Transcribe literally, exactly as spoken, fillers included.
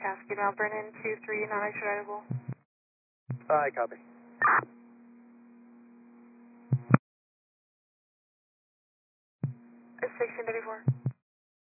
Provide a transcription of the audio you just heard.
Cascade, Mount Vernon, two three, non-extraditable. I copy. sixteen thirty-four.